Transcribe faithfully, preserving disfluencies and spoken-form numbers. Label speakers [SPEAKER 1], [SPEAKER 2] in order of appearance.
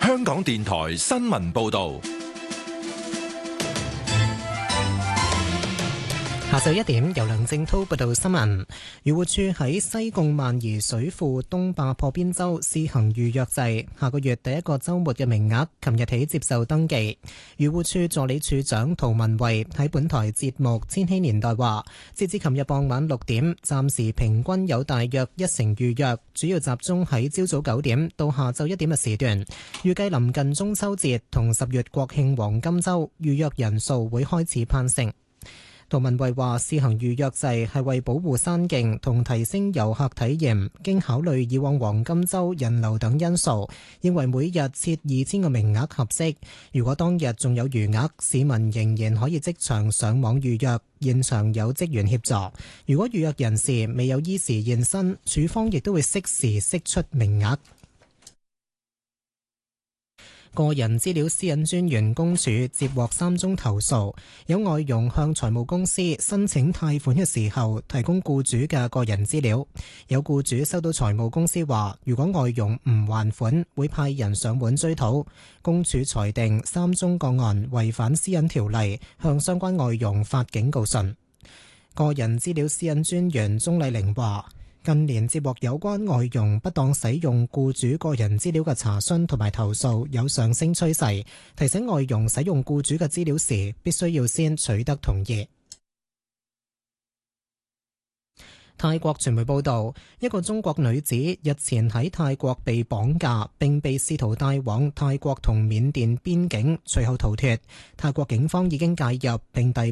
[SPEAKER 1] 香港電台新聞報道。
[SPEAKER 2] 下晝一點，由梁正濤報道新聞。漁護署喺西貢萬宜水庫東壩破邊洲試行預約制，下個月第一個週末嘅名額，琴日起接受登記。漁護署助理署長涂文慧喺本台節目《千禧年代》話，截至琴日傍晚六點，暫時平均有大約一成預約，主要集中喺朝早九點到下晝一點嘅時段。預計臨近中秋節同十月國慶黃金週，預約人數會開始攀升。涂文慧話：試行預約制係為保護山徑同提升遊客體驗，經考慮以往黃金週人流等因素，認為每日設二千個名額合適。如果當日仲有餘額，市民仍然可以即場上網預約，現場有職員協助。如果預約人士未有依時現身，署方亦都會適時釋出名額。個人資料私隱專員公署接獲三宗投訴，有外傭向財務公司申請貸款嘅時候提供僱主嘅個人資料。有僱主收到財務公司話，如果外傭唔還款，會派人上門追討。公署裁定三宗個案違反私隱條例，向相關外傭發警告信。個人資料私隱專員鍾麗玲話，近年接獲有關外傭不當使用僱主個人資料嘅查詢同埋投訴有上升趨勢，提醒外傭使用僱主嘅資料時，必須要先取得同意。泰國傳媒報道，一個中國女子日前喺泰國被綁架，並被試圖帶往泰國同緬甸邊境，隨後逃脫。泰國警方已經介入並逮